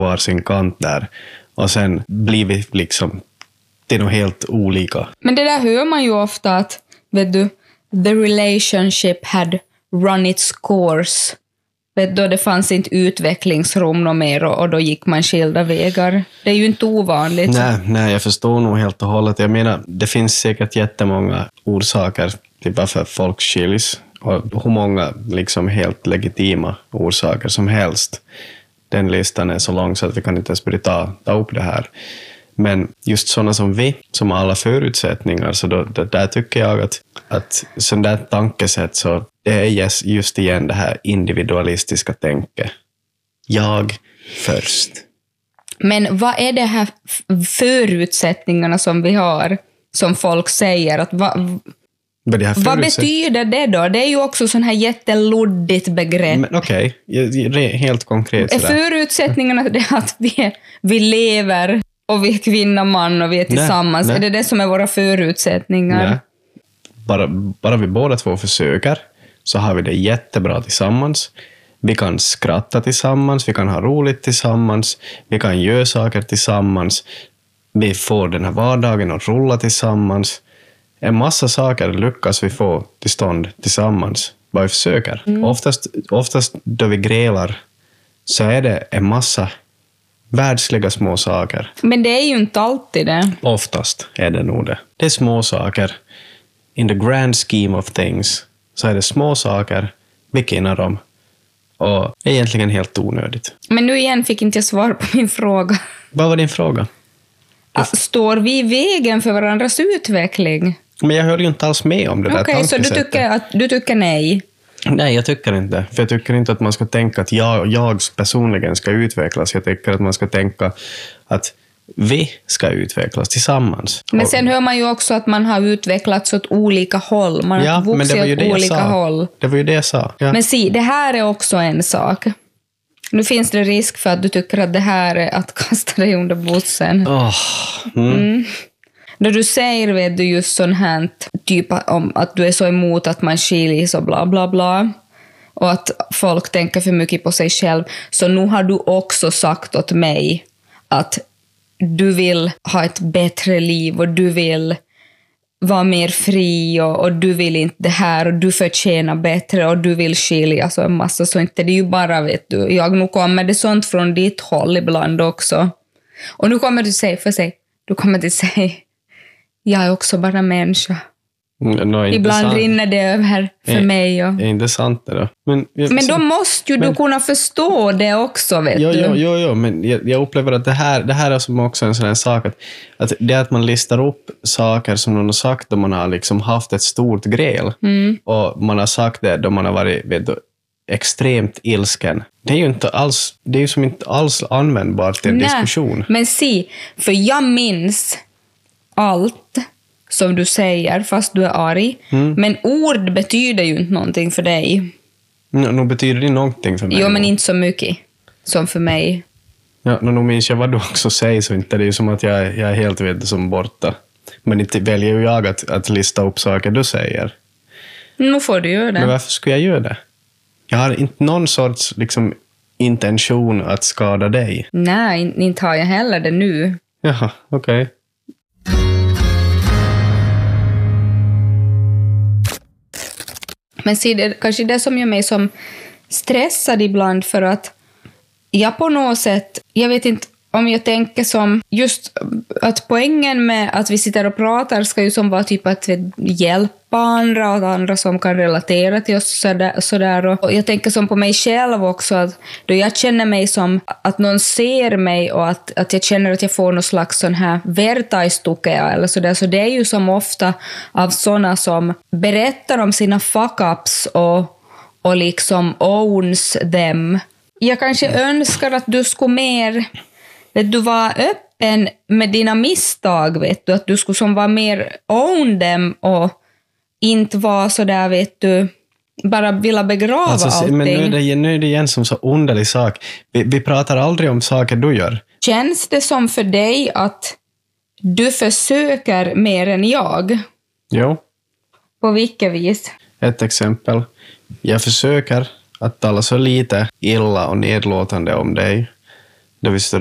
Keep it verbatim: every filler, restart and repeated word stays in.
var sin kant där. Och sen blir vi liksom till något helt olika. Men det där hör man ju ofta att, vet du, the relationship had run its course. Vet du, det fanns inte utvecklingsrum något mer och, och då gick man skilda vägar. Det är ju inte ovanligt. Nej, nej, jag förstår nog helt och hållet. Jag menar, det finns säkert jättemånga orsaker till varför folk skiljs. Och hur många liksom helt legitima orsaker som helst. Den listan är så lång så att vi kan inte ens börja ta, ta upp det här. Men just sådana som vi, som har alla förutsättningar, så då, då, där tycker jag att, att sån där tankesätt, så det är just igen det här individualistiska tänket. Jag först. Men vad är det här förutsättningarna som vi har, som folk säger? Att va, det här vad betyder det då? Det är ju också sån här jätteluddigt begrepp. Okej, okay. Helt konkret. Är förutsättningarna det att vi, vi lever och vi är kvinna, man och vi är tillsammans? Nej, nej. Är det det som är våra förutsättningar? Nej. Bara, bara vi båda två försöker så har vi det jättebra tillsammans. Vi kan skratta tillsammans, vi kan ha roligt tillsammans, vi kan göra saker tillsammans. Vi får den här vardagen att rulla tillsammans. En massa saker lyckas vi få till stånd tillsammans. Bara vi försöker. Mm. Oftast, oftast då vi grälar så är det en massa världsliga små saker. Men det är ju inte alltid det. Oftast är det nog det. Det är små saker. In the grand scheme of things så är det små saker. Vi kinnar dem. Och är egentligen helt onödigt. Men nu igen fick inte jag svar på min fråga. Vad var din fråga? Står vi i vägen för varandras utveckling? Men jag höll ju inte alls med om det där tankesättet. Okej, så du tycker, att, du tycker nej? Nej, jag tycker inte. För jag tycker inte att man ska tänka att jag, jag personligen ska utvecklas. Jag tycker att man ska tänka att vi ska utvecklas tillsammans. Men sen hör man ju också att man har utvecklats åt olika håll. Man ja, har vuxit åt olika håll. Det var ju det jag sa. Ja. Men si, det här är också en sak. Nu finns det risk för att du tycker att det här är att kasta dig under bussen. Oh, mm. Mm. När du säger, vet du, just sån här typ om att du är så emot att man skiljs och bla bla bla. Och att folk tänker för mycket på sig själv. Så nu har du också sagt åt mig att du vill ha ett bättre liv och du vill vara mer fri och, och du vill inte det här och du förtjänar bättre och du vill skilja så en massa. Så inte det är ju bara, vet du, jag nu kommer det sånt från ditt håll ibland också. Och nu kommer du säga, för sig, du kommer att säga, jag är också bara människa. No, ibland sant. Rinner det över för är, mig. Och... Det är inte sant det då. Men, jag, men då måste ju men, du kunna förstå det också, vet jo, du. Jo, jo, jo, men jag, jag upplever att det här, det här är som också en sån här sak att, att det är att man listar upp saker som någon har sagt då man har liksom haft ett stort gräl. Mm. Och man har sagt det då man har varit, vet du, extremt ilsken. Det är ju inte alls, det är ju som inte alls användbart till en Nej, diskussion. Men si, för jag minns allt som du säger fast du är arg. Mm. Men ord betyder ju inte någonting för dig. Nu no, betyder det någonting för mig. Jo, men inte så mycket som för mig. Ja, no, nu minns jag vad du också säger så inte. Det är ju som att jag, jag är helt vet som borta. Men inte väljer ju jag att, att lista upp saker du säger. Nu får du göra det. Men varför skulle jag göra det? Jag har inte någon sorts liksom, intention att skada dig. Nej, inte har jag heller det nu. Jaha, okej. Okay. Men se, det kanske det som gör mig som stressad ibland för att jag på något sätt, jag vet inte om jag tänker som just att poängen med att vi sitter och pratar ska ju som vara typ att hjälpa andra och andra som kan relatera till oss sådär, sådär. Och jag tänker som på mig själv också att då jag känner mig som att någon ser mig och att, att jag känner att jag får någon slags sån här vertaistukea eller sådär, så det är ju som ofta av såna som berättar om sina fuck-ups och, och liksom owns them. Jag kanske önskar att du skulle mer vet du var öppen med dina misstag, vet du, att du skulle som vara mer own them och inte vara så där, vet du, bara vilja begrava alltså, allting. Men nu är, det, nu är det igen som så underlig sak. Vi, vi pratar aldrig om saker du gör. Känns det som för dig att du försöker mer än jag? Jo. På vilket vis? Ett exempel. Jag försöker att tala så lite illa och nedlåtande om dig Då visste